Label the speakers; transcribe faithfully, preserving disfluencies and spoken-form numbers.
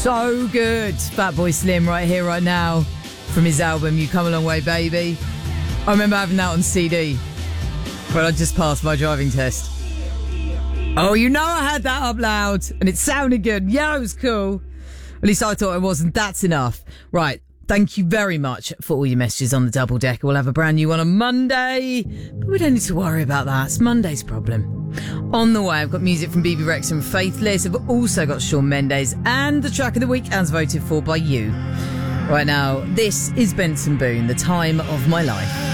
Speaker 1: So good. Fatboy Slim right here, right now, from his album You Come a Long Way, Baby. I remember having that on C D when I just passed my driving test. Oh, you know I had that up loud and it sounded good. Yeah, it was cool. At least I thought it was, and that's enough. Right. Thank you very much for all your messages on the double decker. We'll have a brand new one on Monday, but we don't need to worry about that. It's Monday's problem. On the way, I've got music from B B Rex and Faithless. I've also got Shawn Mendes and the track of the week as voted for by you. Right now, this is Benson Boone, The Time of My Life.